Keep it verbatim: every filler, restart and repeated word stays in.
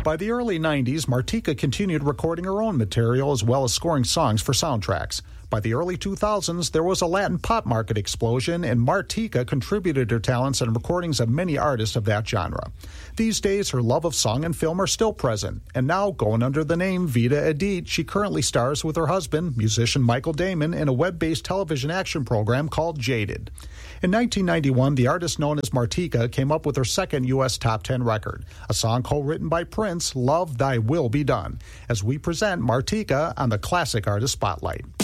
By the early nineties, Martika continued recording her own material as well as scoring songs for soundtracks. By the early two thousands, there was a Latin pop market explosion, and Martika contributed her talents and recordings of many artists of that genre. These days, her love of song and film are still present, and now, going under the name Vida Edit, she currently stars with her husband, musician Michael Damon, in a web-based television action program called Jaded. In nineteen ninety-one, the artist known as Martika came up with her second U S top ten record, a song co-written by Prince, Love Thy Will Be Done, as we present Martika on the Classic Artist Spotlight.